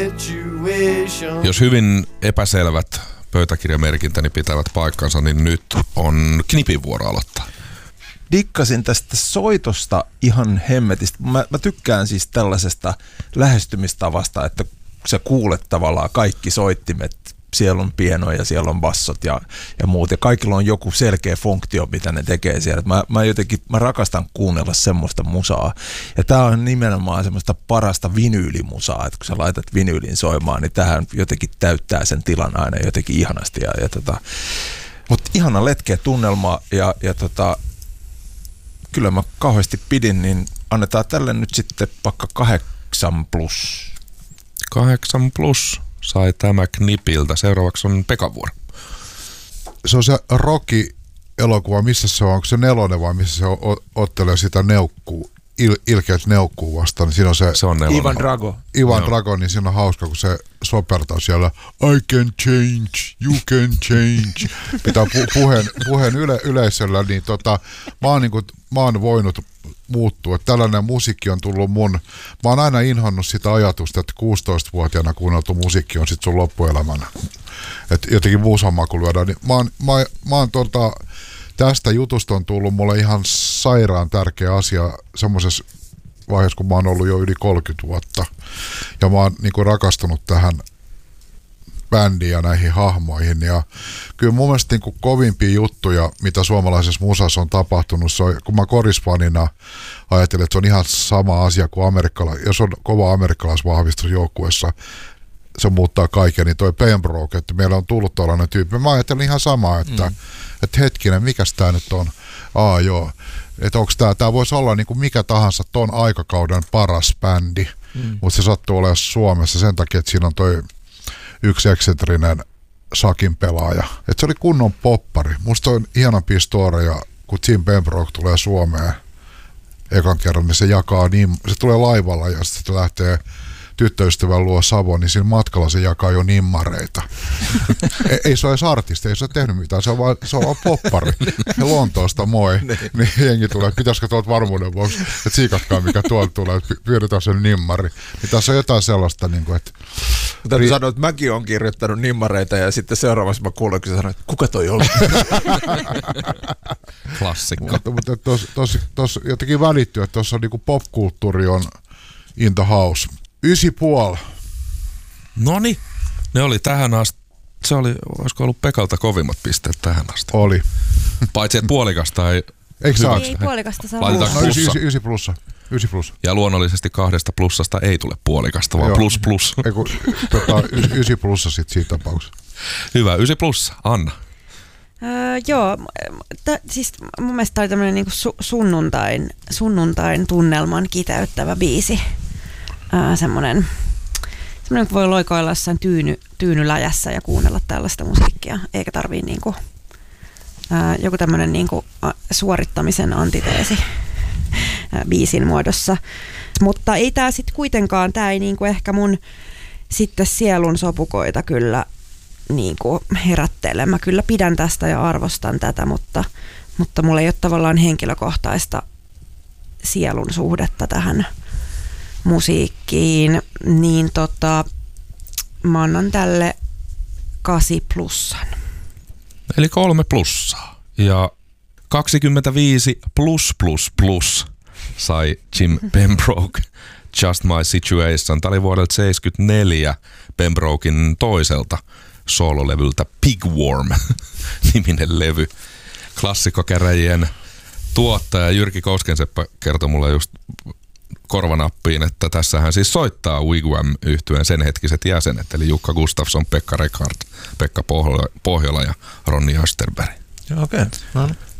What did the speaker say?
Jos hyvin epäselvät pöytäkirjamerkintäni pitävät paikkansa, niin nyt on Knipin vuoro aloittaa. Dikkasin tästä soitosta ihan hemmetistä. Mä tykkään siis tällaisesta lähestymistavasta, että sä kuulet tavallaan kaikki soittimet. Siellä on pieno ja siellä on bassot ja muut. Ja kaikilla on joku selkeä funktio, mitä ne tekee siellä. Mä rakastan kuunnella semmoista musaa. Ja tää on nimenomaan semmoista parasta vinyylimusaa. Että kun sä laitat vinyylin soimaan, niin tämähän jotenkin täyttää sen tilan aina jotenkin ihanasti. Mutta ihana letkeä tunnelma ja kyllä mä kauheasti pidin, niin annetaan tälle nyt sitten vaikka 8+. 8+ sai tämä Knipiltä. Seuraavaksi on Pekan vuoro. Se on se Rocky-elokuva, missä se on? Onko se 4 vai missä se ottelee sitä neukkuu? Ilkeät neukkuu vastaan. Siinä on se on 4. Ivan Drago, niin siinä on hauska, kun se sopertaa siellä I can change, you can change. Pitää puheen yleisöllä, niin mä oon voinut muuttua. Tällainen musiikki on tullut mä oon aina inhonnut sitä ajatusta, että 16-vuotiaana kuunneltu musiikki on sit sun loppuelämänä. Että jotenkin muusamaku lyödään. Niin mä oon tästä jutusta on tullut mulle ihan sairaan tärkeä asia semmoisessa vaiheessa, kun mä oon ollut jo yli 30 vuotta. Ja mä oon niinku rakastunut tähän bändiin ja näihin hahmoihin. Ja kyllä mun mielestä niinku kovimpia juttuja, mitä suomalaisessa musassa on tapahtunut, se on, kun mä korisfanina ajattelin, että se on ihan sama asia kuin jos on kova amerikkalaisvahvistus joukkueessa, se muuttaa kaiken, niin toi Pembroke, että meillä on tullut tuollainen tyyppi. Mä ajattelin ihan samaa, että hetkinen, mikäs tää nyt on? Joo, että onks tää voisi olla niinku mikä tahansa ton aikakauden paras bändi, mutta se sattuu olemaan Suomessa sen takia, että siinä on toi yksi eksentrinen sakin pelaaja. Että se oli kunnon poppari. Musta on ihanampia storeja, kun Jim Pembroke tulee Suomeen ekan kerran, niin se jakaa se tulee laivalla ja sitten se lähtee tyttöystävän luo Savoon, niin siinä matkalla se jakaa jo nimmareita. Ei se ole edes artisti, ei se ole tehnyt mitään, se on vaan poppari. Ja Lontoosta moi. Niin jengi tulee, pitäisikö tuolta varmuuden vuoksi, että siikatkaa mikä tuolta tulee, että pyydetään sen nimmari. Niin tässä on jotain sellaista, niin kuin, että täytyy sanoa, että mäkin olen kirjoittanut nimmareita ja sitten seuraavassa mä kuulen, kun sä sanoit, että kuka toi oli? Klassikko. Mutta tuossa jotenkin välittyy, että tuossa niin popkulttuuri on in the house. 9,5. Noniin, ne oli tähän asti. Se oli, olisiko ollut Pekalta kovimmat pisteet tähän asti? Oli. Paitsi että puolikasta ei... Eikö saa? Ei puolikasta saa. Laitetaanko plussa? 9+. Ja luonnollisesti 2 plussasta ei tule puolikasta, vaan plus. Ei kun 9+ sit siinä tapauksessa. Hyvä, 9+. Anna. Joo, siis mun mielestä oli tämmöinen niinku sunnuntain tunnelman kiteyttävä biisi. Semmoinen, kun voi loikoilla jossain tyynyläjässä ja kuunnella tällaista musiikkia, eikä tarvii niinku, joku tämmöinen niinku suorittamisen antiteesi biisin muodossa. Mutta ei tää sitten kuitenkaan, tää ei niinku ehkä mun sitten sielun sopukoita kyllä niinku herättele. Mä kyllä pidän tästä ja arvostan tätä, mutta mulla ei ole tavallaan henkilökohtaista sielun suhdetta tähän musiikkiin, niin mä annan tälle 8+. Eli 3+. Ja 25+++ sai Jim Pembroke Just My Situation. Tämä oli vuodelta 1974 Pembroken toiselta soololevyltä Pigworm-niminen levy. Klassikkokäräjien tuottaja Jyrki Koskenseppä kertoi mulle just korvanappiin, että tässähän siis soittaa Wigwam-yhtyeen sen hetkiset jäsenet, eli Jukka Gustafsson, Pekka Rekard, Pekka Pohjola ja Ronny Österberg. Okei. No.